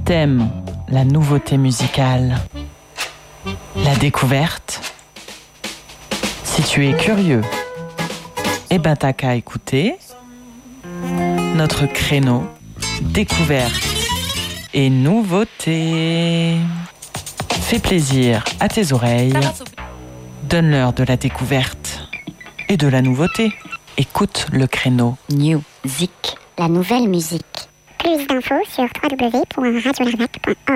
t'aimes la nouveauté musicale, la découverte, si tu es curieux, eh ben t'as qu'à écouter notre créneau découverte et nouveauté. Fais plaisir à tes oreilles, donne-leur de la découverte et de la nouveauté. Écoute le créneau Music, la nouvelle musique. Plus d'infos sur www.radiolarnaque.org.